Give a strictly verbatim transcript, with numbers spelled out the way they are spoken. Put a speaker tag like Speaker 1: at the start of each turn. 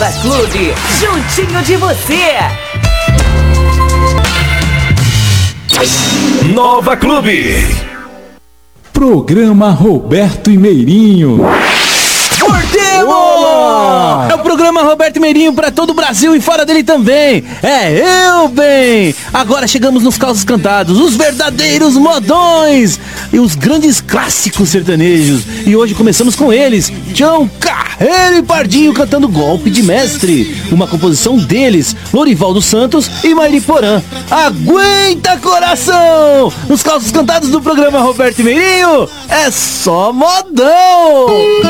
Speaker 1: Nova Clube, juntinho de você.
Speaker 2: Nova Clube.
Speaker 3: Programa Roberto e Meirinho.
Speaker 4: Voltemos! É o programa Roberto Meirinho para todo o Brasil e fora dele também. É eu, bem! Agora chegamos nos calços cantados, os verdadeiros modões e os grandes clássicos sertanejos. E hoje começamos com eles, Tião Carreiro e Pardinho cantando Golpe de Mestre. Uma composição deles, Lorival Santos e Mairi Porã. Aguenta, coração! Nos calços cantados do programa Roberto Meirinho, é só modão!